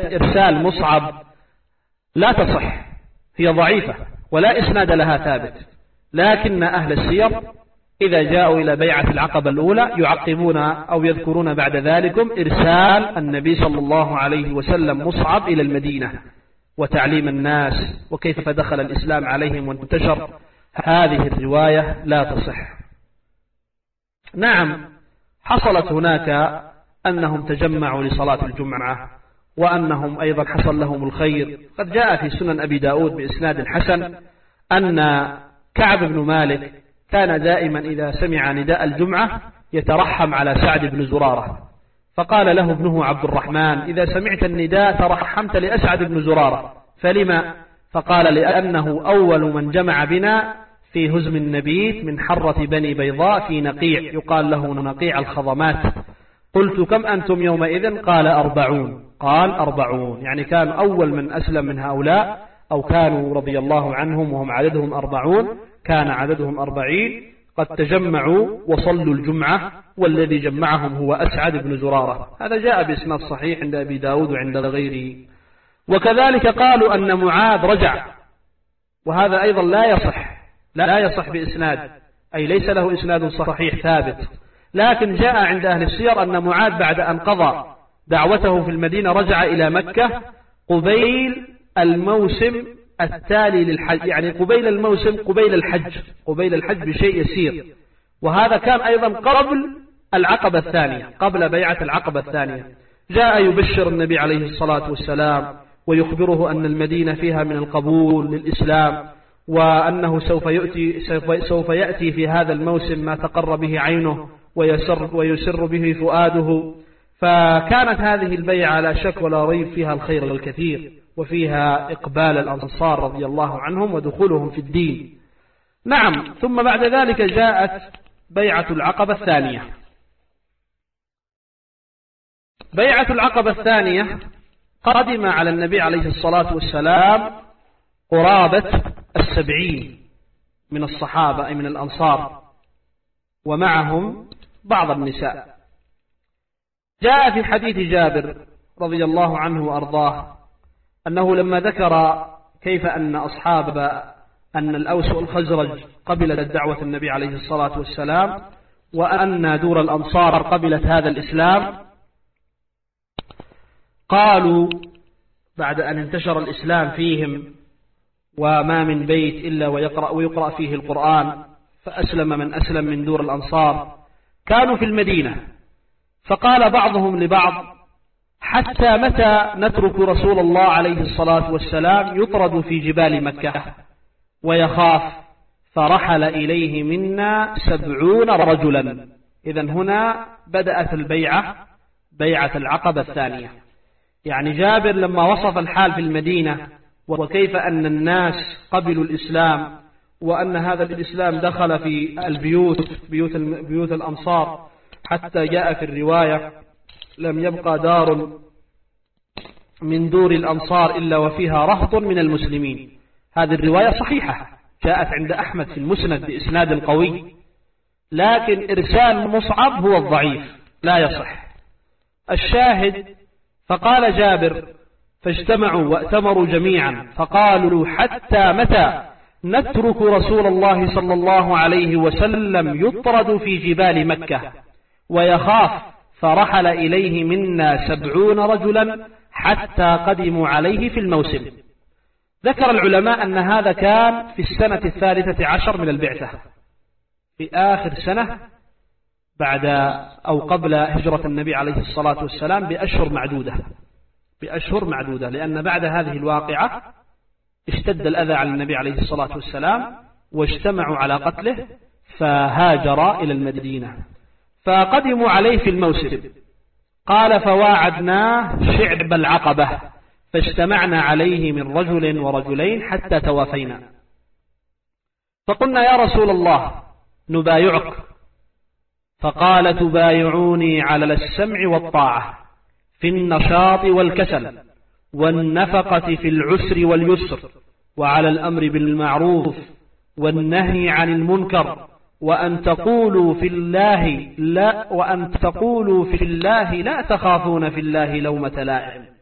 إرسال مصعب لا تصح، هي ضعيفة ولا إسناد لها ثابت، لكن أهل السير إذا جاءوا إلى بيعة العقبة الأولى يعقبون أو يذكرون بعد ذلكم إرسال النبي صلى الله عليه وسلم مصعب إلى المدينة وتعليم الناس وكيف دخل الإسلام عليهم وانتشر. هذه الرواية لا تصح. نعم، حصلت هناك أنهم تجمعوا لصلاة الجمعة، وأنهم أيضا حصل لهم الخير. قد جاء في سنن أبي داود بإسناد حسن أن كعب بن مالك كان دائما إذا سمع نداء الجمعة يترحم على سعد بن زرارة، فقال له ابنه عبد الرحمن: إذا سمعت النداء ترحمت لأسعد بن زرارة، فلما؟ فقال: لأنه أول من جمع بنا في هزم النبيت من حرة بني بيضاء في نقيع يقال له نقيع الخضمات. قلت: كم أنتم يومئذ؟ قال: 40. قال: 40 يعني كان أول من أسلم من هؤلاء، أو كانوا رضي الله عنهم وهم عددهم 40، كان عددهم 40 قد تجمعوا وصلوا الجمعة، والذي جمعهم هو أسعد بن زرارة. هذا جاء بإسناد صحيح عند أبي داود وعند غيره. وكذلك قالوا أن معاذ رجع، وهذا أيضا لا يصح بإسناد، أي ليس له إسناد صحيح ثابت، لكن جاء عند أهل السير أن معاذ بعد أن قضى دعوته في المدينة رجع إلى مكة قبيل الموسم التالي للحج، يعني قبيل الموسم قبيل الحج بشيء يسير، وهذا كان أيضا قبل العقبة الثانية، قبل بيعة العقبة الثانية. جاء يبشر النبي عليه الصلاة والسلام ويخبره أن المدينة فيها من القبول للإسلام، وأنه سوف يأتي في هذا الموسم ما تقر به عينه ويسر به فؤاده. فكانت هذه البيعة لا شك ولا ريب فيها الخير الكثير، وفيها إقبال الأنصار رضي الله عنهم ودخولهم في الدين. نعم، ثم بعد ذلك جاءت بيعة العقبة الثانية. بيعة العقبة الثانية قدم على النبي عليه الصلاة والسلام قرابة 70 من الصحابة أي من الأنصار، ومعهم بعض النساء. جاء في حديث جابر رضي الله عنه وأرضاه أنه لما ذكر كيف أن أن الأوس والخزرج قبلت دعوة النبي عليه الصلاة والسلام، وأن دور الأنصار قبلت هذا الإسلام، قالوا بعد أن انتشر الإسلام فيهم وما من بيت إلا ويقرأ فيه القرآن، فأسلم من أسلم من دور الأنصار، كانوا في المدينة، فقال بعضهم لبعض: حتى متى نترك رسول الله عليه الصلاة والسلام يطرد في جبال مكة ويخاف؟ فرحل إليه منا 70 رجلا. إذن هنا بدأت البيعة، بيعة العقبة الثانية. يعني جابر لما وصف الحال في المدينة وكيف أن الناس قبلوا الإسلام، وأن هذا الإسلام دخل في بيوت الأنصار، حتى جاء في الرواية: لم يبقى دار من دور الأنصار إلا وفيها رهط من المسلمين. هذه الرواية صحيحة، جاءت عند أحمد في المسند بإسناد قوي، لكن إرسال مصعب هو الضعيف لا يصح. الشاهد: فقال جابر: فاجتمعوا وأتمروا جميعا فقالوا: حتى متى نترك رسول الله صلى الله عليه وسلم يطرد في جبال مكة ويخاف؟ فرحل إليه منا 70 رجلا حتى قدموا عليه في الموسم. ذكر العلماء أن هذا كان في السنة 13 من البعثة، في آخر سنة بعد أو قبل هجرة النبي عليه الصلاة والسلام بأشهر معدودة، لأن بعد هذه الواقعة اشتد الأذى على النبي عليه الصلاة والسلام واجتمعوا على قتله، فهاجر إلى المدينة، فقدموا عليه في الموسم. قال: فواعدناه شعب العقبة فاجتمعنا عليه من رجل ورجلين حتى توافينا، فقلنا: يا رسول الله نبايعك. فقال: تبايعوني على السمع والطاعة في النشاط والكسل والنفقة في العسر واليسر، وعلى الأمر بالمعروف والنهي عن المنكر، وأن تقولوا في الله لا تخافون في الله لومة لائم.